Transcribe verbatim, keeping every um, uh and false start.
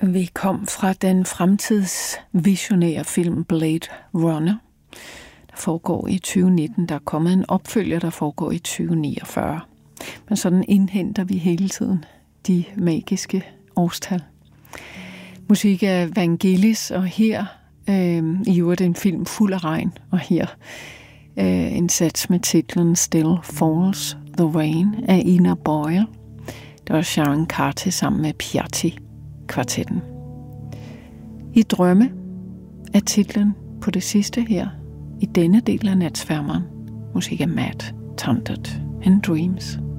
Vi kom fra den fremtidsvisionære film Blade Runner, der foregår i tyve nitten. Der er kommet en opfølger, der foregår i tyve niogfyrre. Men sådan indhenter vi hele tiden de magiske årstal. Musik af Vangelis, og her øh, i øvrigt en film fuld af regn, og her øh, en sats med titlen Still Falls the Rain af Ina Boyle. Det var Sharon Carter sammen med Piatti-kvartetten. I drømme er titlen på det sidste her i denne del af Natsværmeren. Musik af Matt Tuндert and Dreams.